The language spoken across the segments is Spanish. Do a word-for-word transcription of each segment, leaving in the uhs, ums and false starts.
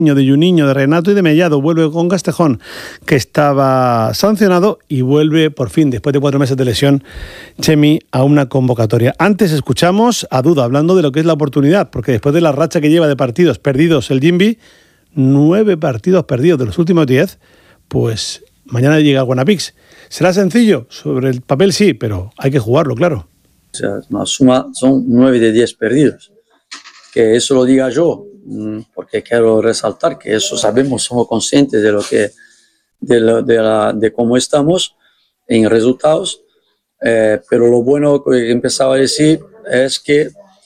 de Juninho, de Renato y de Mellado. Vuelve con Castejón, que estaba sancionado, y vuelve por fin, después de cuatro meses de lesión, Chemi a una convocatoria. Antes escuchamos a Duda hablando de lo que es la oportunidad, porque después de la racha que lleva de partidos perdidos el Jimby, nueve partidos perdidos de los últimos diez, pues mañana llega Guanapix. ¿Será sencillo? Sobre el papel sí, pero hay que jugarlo, claro. O sea, una suma son nueve de diez perdidos. Que eso lo diga yo, porque quiero resaltar que eso sabemos, somos conscientes de lo que, de, lo, de, la, de cómo estamos en resultados, eh, pero lo bueno que empezaba a decir es que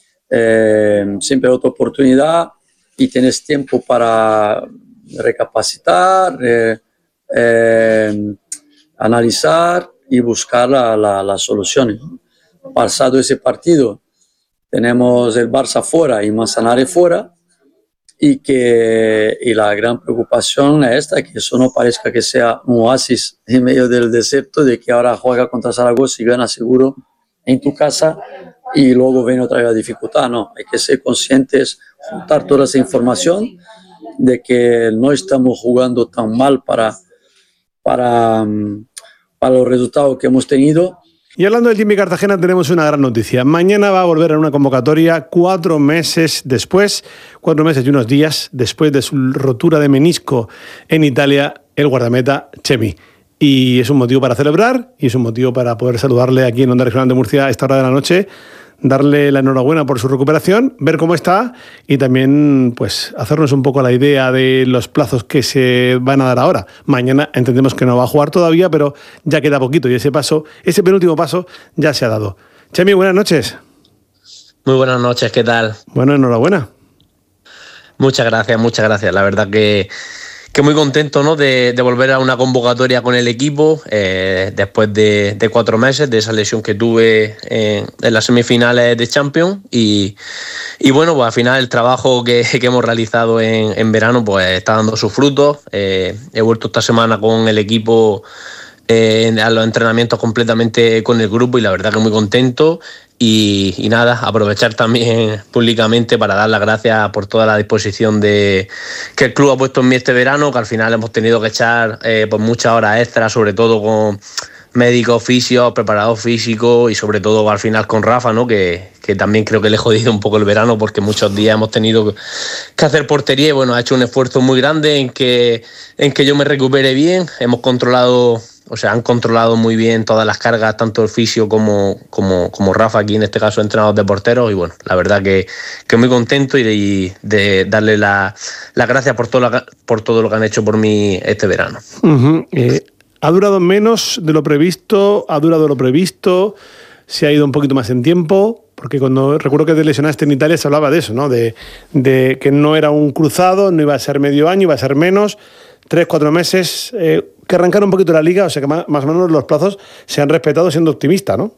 eh, siempre hay otra oportunidad y tienes tiempo para recapacitar, eh, eh, analizar y buscar la, la, las soluciones. Pasado ese partido, tenemos el Barça fuera y Manzanares fuera, y que y la gran preocupación es esta, que eso no parezca que sea un oasis en medio del desierto, de que ahora juega contra Zaragoza y gana seguro en tu casa y luego viene otra vez la dificultad. No, hay que ser conscientes, juntar toda esa información de que no estamos jugando tan mal para, para, para los resultados que hemos tenido. Y hablando del Jimby Cartagena, tenemos una gran noticia. Mañana va a volver a una convocatoria cuatro meses después, cuatro meses y unos días después de su rotura de menisco en Italia, el guardameta Chemi. Y es un motivo para celebrar y es un motivo para poder saludarle aquí en Onda Regional de Murcia a esta hora de la noche, darle la enhorabuena por su recuperación, ver cómo está y también pues hacernos un poco la idea de los plazos que se van a dar ahora. Mañana entendemos que no va a jugar todavía, pero ya queda poquito y ese paso, ese penúltimo paso ya se ha dado. Chemi, buenas noches. Muy buenas noches, ¿qué tal? Bueno, enhorabuena. Muchas gracias, muchas gracias. La verdad que que muy contento, ¿no?, de, de volver a una convocatoria con el equipo eh, después de, de cuatro meses de esa lesión que tuve en, en las semifinales de Champions y, y bueno, pues al final el trabajo que, que hemos realizado en, en verano pues está dando sus frutos. Eh, he vuelto esta semana con el equipo eh, a los entrenamientos completamente con el grupo y la verdad que muy contento. Y, y nada, aprovechar también públicamente para dar las gracias por toda la disposición de que el club ha puesto en mí este verano, que al final hemos tenido que echar eh, pues muchas horas extras, sobre todo con médicos, fisios, preparador físico y sobre todo al final con Rafa, ¿no?, que, que también creo que le he jodido un poco el verano porque muchos días hemos tenido que hacer portería y bueno, ha hecho un esfuerzo muy grande en que, en que yo me recupere bien. Hemos controlado... O sea, han controlado muy bien todas las cargas, tanto el fisio como, como, como Rafa, aquí en este caso entrenador de porteros. Y bueno, la verdad que, que muy contento y de, y de darle las la gracias por todo, lo, por todo lo que han hecho por mí este verano. Uh-huh. Eh, ¿Ha durado menos de lo previsto? ¿Ha durado lo previsto? ¿Se ha ido un poquito más en tiempo? Porque cuando recuerdo que te lesionaste en Italia se hablaba de eso, ¿no? De, de que no era un cruzado, no iba a ser medio año, iba a ser menos, tres, cuatro meses... Eh, que arrancaron un poquito la liga, o sea que más, más o menos los plazos se han respetado siendo optimista, ¿no?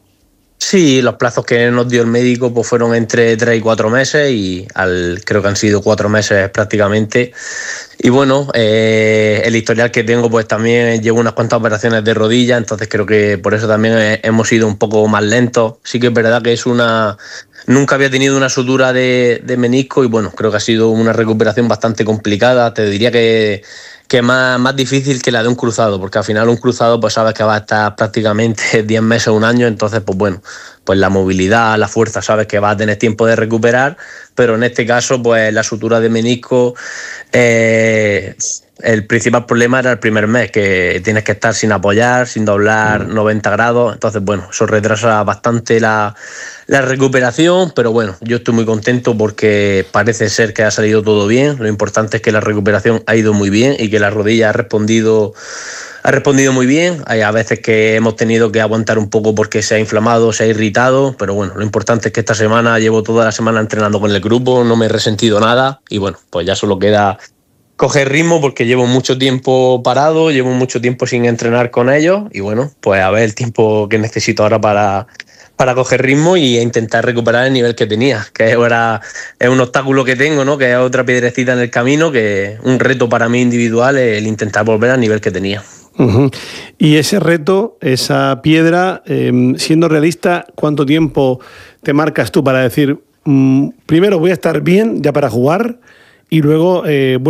Sí, los plazos que nos dio el médico pues fueron entre tres y cuatro meses y al, creo que han sido cuatro meses prácticamente. Y bueno, eh, el historial que tengo pues también llevo unas cuantas operaciones de rodilla, entonces creo que por eso también hemos ido un poco más lentos. Sí que es verdad que es una... Nunca había tenido una sutura de, de menisco y bueno, creo que ha sido una recuperación bastante complicada. Te diría que... que más, más difícil que la de un cruzado, porque al final un cruzado pues sabes que va a estar prácticamente diez meses, un año, entonces pues bueno, pues la movilidad, la fuerza, sabes que va a tener tiempo de recuperar, pero en este caso pues la sutura de menisco, eh, el principal problema era el primer mes, que tienes que estar sin apoyar, sin doblar mm. noventa grados, entonces bueno, eso retrasa bastante la, la recuperación, pero bueno, yo estoy muy contento porque parece ser que ha salido todo bien. Lo importante es que la recuperación ha ido muy bien y que la rodilla ha respondido ha respondido muy bien. Hay a veces que hemos tenido que aguantar un poco porque se ha inflamado, se ha irritado, pero bueno, lo importante es que esta semana llevo toda la semana entrenando con el grupo, no me he resentido nada y bueno, pues ya solo queda coger ritmo porque llevo mucho tiempo parado, llevo mucho tiempo sin entrenar con ellos y bueno, pues a ver el tiempo que necesito ahora para, para coger ritmo y intentar recuperar el nivel que tenía, que ahora es un obstáculo que tengo, ¿no?, que es otra piedrecita en el camino, que un reto para mí individual es el intentar volver al nivel que tenía. Uh-huh. Y ese reto, esa piedra, eh, siendo realista, ¿cuánto tiempo te marcas tú para decir, mmm, primero voy a estar bien ya para jugar y luego eh,